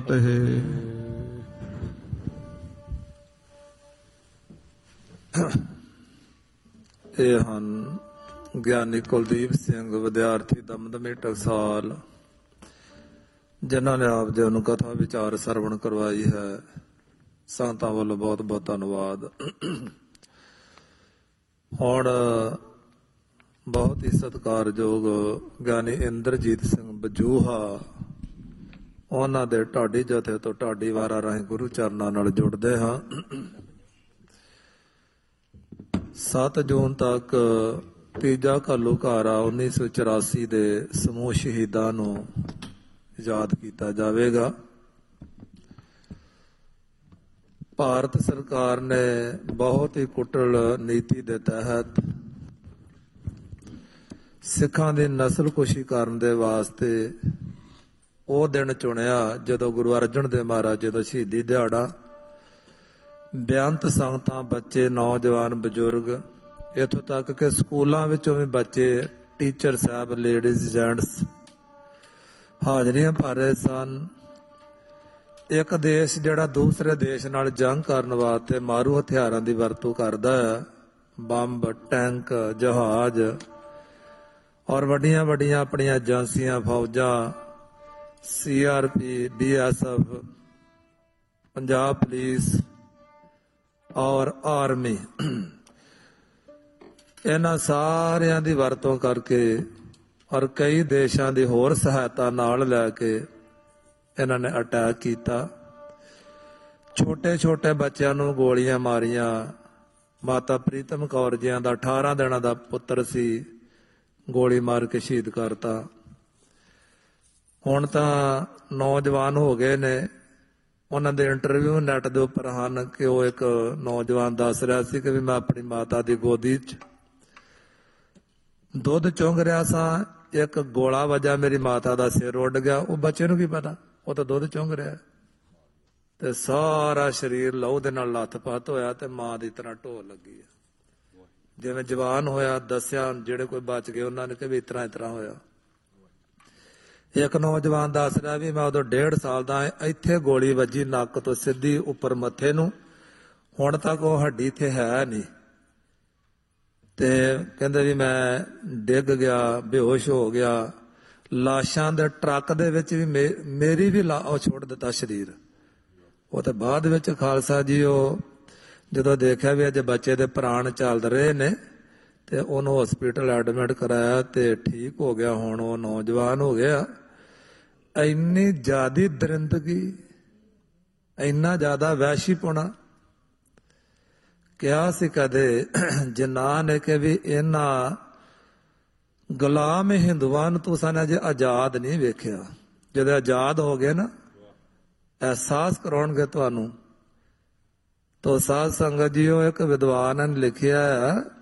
ਇਹ ਹਨ ਗਿਆਨੀ ਕੁਲਦੀਪ ਸਿੰਘ, ਵਿਦਿਆਰਥੀ ਦਮਦਮੀ ਟਕਸਾਲ, ਜਿਨ੍ਹਾਂ ਨੇ ਆਪ ਜੀ ਨੂੰ ਕਥਾ ਵਿਚਾਰ ਸਰਵਣ ਕਰਵਾਈ ਹੈ। ਸੰਗਤਾਂ ਵੱਲੋਂ ਬਹੁਤ ਬਹੁਤ ਧੰਨਵਾਦ। ਹੁਣ ਬਹੁਤ ਹੀ ਸਤਿਕਾਰਯੋਗ ਗਿਆਨੀ ਇੰਦਰਜੀਤ ਸਿੰਘ ਬਜੂਹਾ, ਉਹਨਾਂ ਦੇ ਢਾਡੀ ਜਥੇ ਤੋਂ ਢਾਡੀ ਵਾਰਾਂ ਰਾਹੀਂ ਗੁਰੂ ਚਰਨਾਂ ਨਾਲ ਜੁੜਦੇ ਹਾਂ। 7 ਜੂਨ ਤੱਕ ਤੀਜਾ ਘੱਲੂਘਾਰਾ 1984 ਦੇ ਸਮੂਹ ਸ਼ਹੀਦਾਂ ਨੂੰ ਯਾਦ ਕੀਤਾ ਜਾਵੇਗਾ। ਭਾਰਤ ਸਰਕਾਰ ਨੇ ਬਹੁਤ ਹੀ ਕੁਟਲ ਨੀਤੀ ਦੇ ਤਹਿਤ ਸਿੱਖਾਂ ਦੀ ਨਸਲਕੁਸ਼ੀ ਕਰਨ ਦੇ ਵਾਸਤੇ ਉਹ ਦਿਨ ਚੁਣਿਆ ਜਦੋਂ ਗੁਰੂ ਅਰਜਨ ਦੇਵ ਮਹਾਰਾਜ ਜੀ ਦਾ ਸ਼ਹੀਦੀ ਦਿਹਾੜਾ। ਬੇਅੰਤ ਸੰਗਤਾਂ, ਬੱਚੇ, ਨੌਜਵਾਨ, ਬਜ਼ੁਰਗ, ਇੱਥੋਂ ਤੱਕ ਕਿ ਸਕੂਲਾਂ ਵਿੱਚੋਂ ਵੀ ਬੱਚੇ, ਟੀਚਰ ਸਾਹਿਬ, ਲੇਡੀਜ਼, ਜੈਂਟਸ ਹਾਜ਼ਰੀਆਂ ਭਰ ਰਹੇ ਸਨ। ਇੱਕ ਦੇਸ਼ ਜਿਹੜਾ ਦੂਸਰੇ ਦੇਸ਼ ਨਾਲ ਜੰਗ ਕਰਨ ਵਾਸਤੇ ਮਾਰੂ ਹਥਿਆਰਾਂ ਦੀ ਵਰਤੋਂ ਕਰਦਾ ਹੈ, ਬੰਬ, ਟੈਂਕ, ਜਹਾਜ਼ ਔਰ ਵੱਡੀਆਂ ਵੱਡੀਆਂ ਆਪਣੀਆਂ ਏਜੰਸੀਆਂ, ਫੌਜਾਂ, CRP, BSF, ਪੰਜਾਬ ਪੁਲਿਸ ਔਰ ਆਰਮੀ, ਇਹਨਾਂ ਸਾਰਿਆਂ ਦੀ ਵਰਤੋਂ ਕਰਕੇ ਔਰ ਕਈ ਦੇਸ਼ਾਂ ਦੀ ਹੋਰ ਸਹਾਇਤਾ ਨਾਲ ਲੈ ਕੇ ਇਹਨਾਂ ਨੇ ਅਟੈਕ ਕੀਤਾ। ਛੋਟੇ ਛੋਟੇ ਬੱਚਿਆਂ ਨੂੰ ਗੋਲੀਆਂ ਮਾਰੀਆਂ। ਮਾਤਾ ਪ੍ਰੀਤਮ ਕੌਰ ਜੀਆਂ ਦਾ 18 ਦਿਨਾਂ ਦਾ ਪੁੱਤਰ ਸੀ, ਗੋਲੀ ਮਾਰ ਕੇ ਸ਼ਹੀਦ ਕਰਤਾ। ਹੁਣ ਤਾਂ ਨੌਜਵਾਨ ਹੋ ਗਏ ਨੇ। ਉਹਨਾਂ ਦੇ ਇੰਟਰਵਿਊ ਨੈਟ ਦੇ ਉੱਪਰ ਹਨ ਕਿ ਉਹ ਇੱਕ ਨੌਜਵਾਨ ਦੱਸ ਰਿਹਾ ਸੀ ਕਿ ਵੀ ਮੈਂ ਆਪਣੀ ਮਾਤਾ ਦੀ ਗੋਦੀ 'ਚ ਦੁੱਧ ਚੁੰਘ ਰਿਹਾ ਸਾਂ, ਇੱਕ ਗੋਲਾ ਵੱਜਾ, ਮੇਰੀ ਮਾਤਾ ਦਾ ਸਿਰ ਉੱਡ ਗਿਆ। ਉਹ ਬੱਚੇ ਨੂੰ ਕੀ ਪਤਾ, ਉਹ ਤਾਂ ਦੁੱਧ ਚੁੰਘ ਰਿਹਾ ਤੇ ਸਾਰਾ ਸਰੀਰ ਲਹੂ ਦੇ ਨਾਲ ਲੱਥ-ਪੱਥ ਹੋਇਆ ਤੇ ਮਾਂ ਦੀ ਤਰ੍ਹਾਂ ਢੋਲ ਲੱਗੀ ਆ। ਜਿਵੇਂ ਜਵਾਨ ਹੋਇਆ ਦੱਸਿਆ, ਜਿਹੜੇ ਕੋਈ ਬਚ ਗਏ ਉਹਨਾਂ ਨੇ ਕਿ ਵੀ ਇਸ ਤਰ੍ਹਾਂ ਹੋਇਆ। ਇੱਕ ਨੌਜਵਾਨ ਦੱਸ ਰਿਹਾ ਵੀ ਮੈਂ ਉਦੋਂ 1.5 ਸਾਲ ਦਾ, ਇੱਥੇ ਗੋਲੀ ਵੱਜੀ ਨੱਕ ਤੋਂ ਸਿੱਧੀ ਉੱਪਰ ਮੱਥੇ ਨੂੰ, ਹੁਣ ਤੱਕ ਉਹ ਹੱਡੀ ਇੱਥੇ ਹੈ ਨਹੀਂ। ਤੇ ਕਹਿੰਦੇ ਵੀ ਮੈਂ ਡਿੱਗ ਗਿਆ, ਬੇਹੋਸ਼ ਹੋ ਗਿਆ। ਲਾਸ਼ਾਂ ਦੇ ਟਰੱਕ ਦੇ ਵਿੱਚ ਵੀ ਮੇਰੀ ਵੀ ਉਹ ਛੋੜ ਦਿੱਤਾ ਸਰੀਰ। ਉਹ ਤੇ ਬਾਅਦ ਵਿੱਚ ਖਾਲਸਾ ਜੀ ਉਹ ਜਦੋਂ ਦੇਖਿਆ ਵੀ ਅੱਜ ਬੱਚੇ ਦੇ ਪ੍ਰਾਣ ਚੱਲ ਰਹੇ ਨੇ ਤੇ ਉਹਨੂੰ ਹਸਪੀਟਲ ਐਡਮਿਟ ਕਰਾਇਆ ਤੇ ਠੀਕ ਹੋ ਗਿਆ। ਹੁਣ ਉਹ ਨੌਜਵਾਨ ਹੋ ਗਿਆ। ਇੰਨੀ ਜ਼ਿਆਦੀ ਦਰਿੰਦਗੀ, ਇੰਨਾ ਜ਼ਿਆਦਾ ਵਹਿਸ਼ੀਪੁਣਾ। ਕਿਹਾ ਸੀ ਕਦੇ ਜਿਨ੍ਹਾਂ ਨੇ ਕਿ ਵੀ ਇਹਨਾਂ ਗੁਲਾਮ ਹਿੰਦੂਆਂ ਨੂੰ ਤੁਸੀਂ ਅਜੇ ਆਜ਼ਾਦ ਨਹੀਂ ਵੇਖਿਆ। ਜਦੋਂ ਆਜ਼ਾਦ ਹੋ ਗਏ ਨਾ, ਅਹਿਸਾਸ ਕਰਾਉਣਗੇ ਤੁਹਾਨੂੰ। ਤੋ ਸਾਧ ਸੰਗਤ ਜੀ, ਉਹ ਇੱਕ ਵਿਦਵਾਨ ਨੇ ਲਿਖਿਆ